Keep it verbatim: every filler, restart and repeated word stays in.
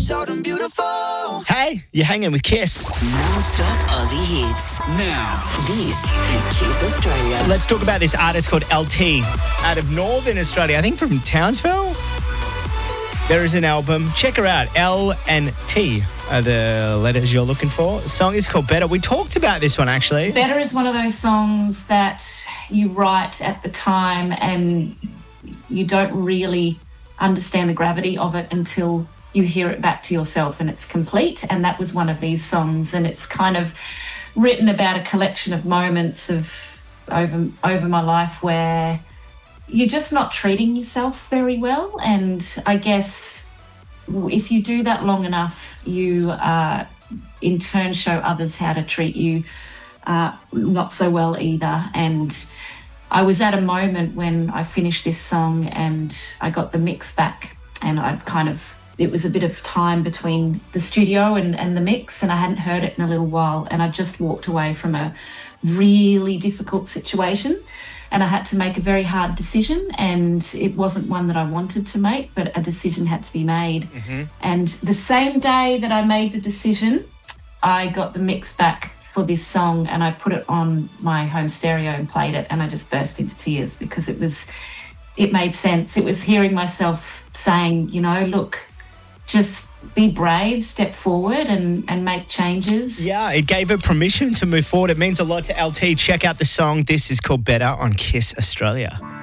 so damn beautiful. Hey, you're hanging with Kiss. Non-stop Aussie hits. Now, this is Kiss Australia. Let's talk about this artist called L T out of Northern Australia. I think from Townsville. There is an album. Check her out. L and T are the letters you're looking for. The song is called Better. We talked about this one, actually. Better is one of those songs that you write at the time and you don't really understand the gravity of it until you hear it back to yourself and it's complete. And that was one of these songs. And it's kind of written about a collection of moments of over over my life where you're just not treating yourself very well. And I guess if you do that long enough, you uh, in turn show others how to treat you uh, not so well either. And I was at a moment when I finished this song and I got the mix back, and I kind of, it was a bit of time between the studio and, and the mix, and I hadn't heard it in a little while, and I just walked away from a really difficult situation. And I had to make a very hard decision, and it wasn't one that I wanted to make, but a decision had to be made. Mm-hmm. And the same day that I made the decision, I got the mix back for this song and I put it on my home stereo and played it, and I just burst into tears because it was, it made sense. It was hearing myself saying, you know, look, just be brave, step forward and, and make changes. Yeah, it gave her permission to move forward. It means a lot to L T. Check out the song. This is called Better on Kiss Australia.